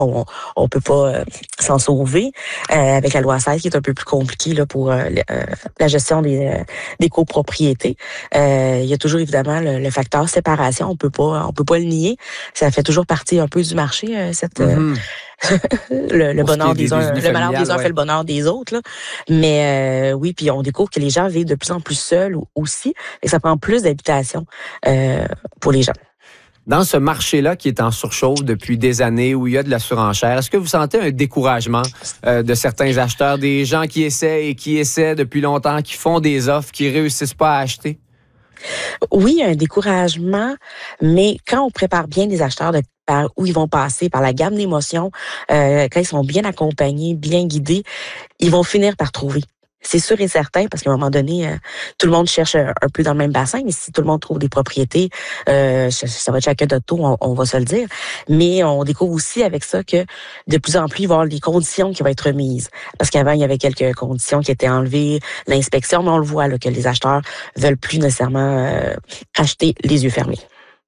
on peut pas s'en sauver. Avec la loi 16 qui est un peu plus compliquée là pour la gestion des copropriétés. Il y a toujours évidemment le facteur séparation. On peut pas le nier. Ça fait toujours partie un peu du marché le bonheur des uns, le malheur des uns fait le bonheur des autres. Là. Mais oui, puis on découvre que les gens vivent de plus en plus seuls aussi, et ça prend plus d'habitation pour les gens. Dans ce marché-là qui est en surchauffe depuis des années, où il y a de la surenchère, est-ce que vous sentez un découragement de certains acheteurs, des gens qui essaient depuis longtemps, qui font des offres, qui réussissent pas à acheter? Oui, un découragement, mais quand on prépare bien les acheteurs par où ils vont passer, par la gamme d'émotions, quand ils sont bien accompagnés, bien guidés, ils vont finir par trouver. C'est sûr et certain, parce qu'à un moment donné, tout le monde cherche un peu dans le même bassin, mais si tout le monde trouve des propriétés, ça va être chacun notre tour, on va se le dire. Mais on découvre aussi avec ça que de plus en plus, il va y avoir des conditions qui vont être mises. Parce qu'avant, il y avait quelques conditions qui étaient enlevées, l'inspection, mais on le voit là, que les acheteurs veulent plus nécessairement acheter les yeux fermés.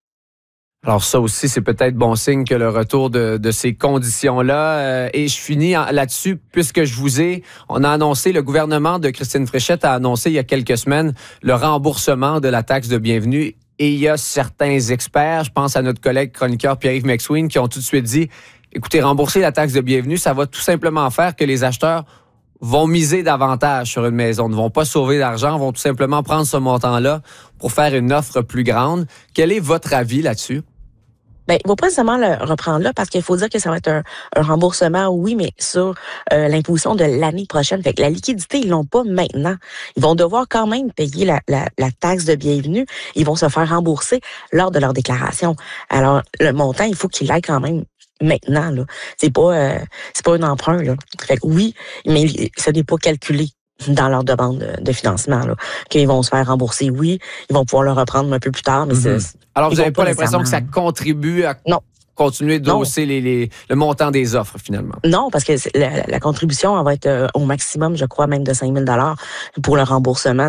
Alors ça aussi, c'est peut-être bon signe que le retour de ces conditions-là. Et je finis là-dessus, puisque on a annoncé, le gouvernement de Christine Fréchette a annoncé il y a quelques semaines le remboursement de la taxe de bienvenue. Et il y a certains experts, je pense à notre collègue chroniqueur Pierre-Yves McSween, qui ont tout de suite dit, écoutez, rembourser la taxe de bienvenue, ça va tout simplement faire que les acheteurs vont miser davantage sur une maison, ne vont pas sauver d'argent, vont tout simplement prendre ce montant-là pour faire une offre plus grande. Quel est votre avis là-dessus? Ben, il ne faut pas seulement le reprendre là, parce qu'il faut dire que ça va être un remboursement, oui, mais sur l'imposition de l'année prochaine. Fait que la liquidité, ils l'ont pas maintenant. Ils vont devoir quand même payer la taxe de bienvenue. Ils vont se faire rembourser lors de leur déclaration. Alors, le montant, il faut qu'il aille quand même maintenant, là. C'est pas un emprunt, là. Fait que oui, mais ça n'est pas calculé dans leur demande de financement, là, qu'ils vont se faire rembourser. Oui, ils vont pouvoir le reprendre un peu plus tard, mais Alors, vous n'avez pas l'impression que ça contribue à continuer de hausser le montant des offres, finalement? Non, parce que la contribution elle va être au maximum, je crois, même de 5 000 $ pour le remboursement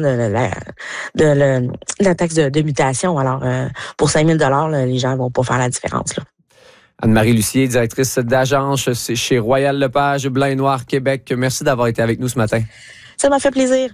de la taxe de mutation. Alors, pour 5 000 $, les gens ne vont pas faire la différence, là. Anne-Marie Lucier, directrice d'agence chez Royal Lepage, Blanc et Noir, Québec. Merci d'avoir été avec nous ce matin. Ça m'a fait plaisir.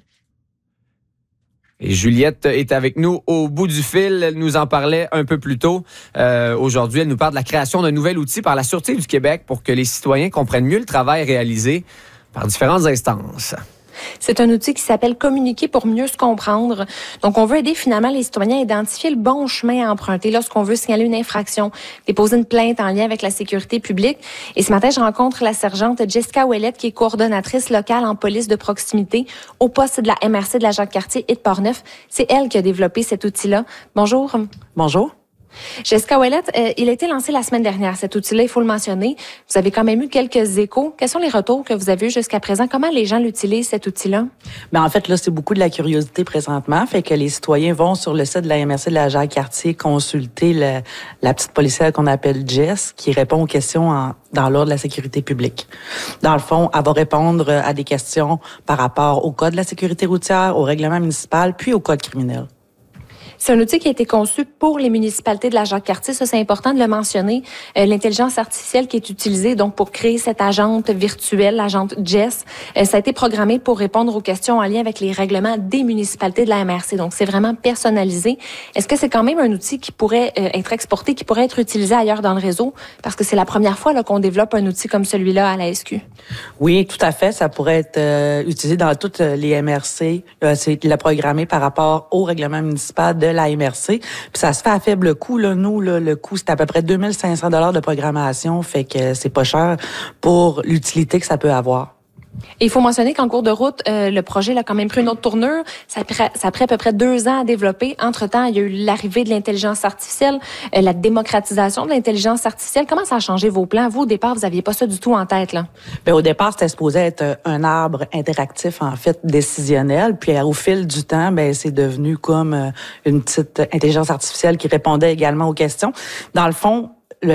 Et Juliette est avec nous au bout du fil. Elle nous en parlait un peu plus tôt. Aujourd'hui, elle nous parle de la création d'un nouvel outil par la Sûreté du Québec pour que les citoyens comprennent mieux le travail réalisé par différentes instances. C'est un outil qui s'appelle Communiquer pour mieux se comprendre. Donc, on veut aider finalement les citoyens à identifier le bon chemin à emprunter lorsqu'on veut signaler une infraction, déposer une plainte en lien avec la sécurité publique. Et ce matin, je rencontre la sergente Jessica Ouellette, qui est coordonnatrice locale en police de proximité au poste de la MRC de la Jacques-Cartier et de Portneuf. C'est elle qui a développé cet outil-là. Bonjour. Bonjour. Jessica Ouellette, il a été lancé la semaine dernière, cet outil-là, il faut le mentionner. Vous avez quand même eu quelques échos. Quels sont les retours que vous avez eus jusqu'à présent? Comment les gens l'utilisent, cet outil-là? En fait, là, c'est beaucoup de la curiosité présentement. Fait que les citoyens vont sur le site de la MRC de la Jacques-Cartier consulter la petite policière qu'on appelle Jess, qui répond aux questions dans l'ordre de la sécurité publique. Dans le fond, elle va répondre à des questions par rapport au code de la sécurité routière, au règlement municipal, puis au code criminel. C'est un outil qui a été conçu pour les municipalités de la Jacques-Cartier. Ça, c'est important de le mentionner. L'intelligence artificielle qui est utilisée donc pour créer cette agente virtuelle, l'agente Jess, ça a été programmé pour répondre aux questions en lien avec les règlements des municipalités de la MRC. Donc, c'est vraiment personnalisé. Est-ce que c'est quand même un outil qui pourrait être exporté, qui pourrait être utilisé ailleurs dans le réseau? Parce que c'est la première fois là, qu'on développe un outil comme celui-là à la SQ. Oui, tout à fait. Ça pourrait être utilisé dans toutes les MRC. C'est programmé par rapport au règlement municipal de la MRC. Puis ça se fait à faible coût. Là. Nous, là, le coût, c'est à peu près 2 500 $ de programmation. Fait que c'est pas cher pour l'utilité que ça peut avoir. Et il faut mentionner qu'en cours de route, le projet a quand même pris une autre tournure. Ça a pris à peu près 2 ans à développer. Entre-temps, il y a eu l'arrivée de l'intelligence artificielle, la démocratisation de l'intelligence artificielle. Comment ça a changé vos plans? Vous, au départ, vous n'aviez pas ça du tout en tête, là? Au départ, c'était supposé être un arbre interactif, en fait, décisionnel. Puis au fil du temps, c'est devenu comme une petite intelligence artificielle qui répondait également aux questions. Dans le fond,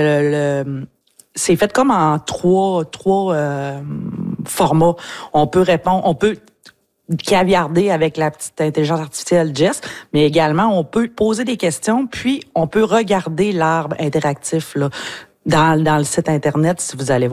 c'est fait comme en trois formats. On peut caviarder avec la petite intelligence artificielle Jess, mais également on peut poser des questions, puis on peut regarder l'arbre interactif là, dans le site Internet si vous allez voir.